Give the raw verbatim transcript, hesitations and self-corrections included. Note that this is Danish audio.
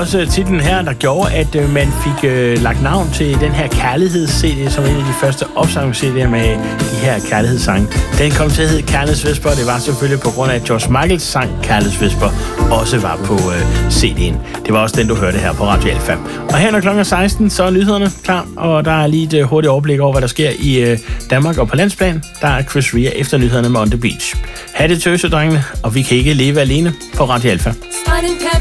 også titlen her, der gjorde, at øh, man fik øh, lagt navn til den her kærligheds-C D, som en af de første opsamlings-C D'er med de her kærlighedssange. Den kom til at hedde Kærlighedsvesper, og det var selvfølgelig på grund af, at George Michaels sang Kærlighedsvesper også var på øh, C D'en. Det var også den, du hørte her på Radio Alfa. Og her når klokken seksten, så er nyhederne klar, og der er lige et øh, hurtigt overblik over, hvad der sker i øh, Danmark og på landsplan. Der er Chris Rea efter nyhederne med On The Beach. Ha' det tøsedrengene, og vi kan ikke leve alene på Radio Alfa.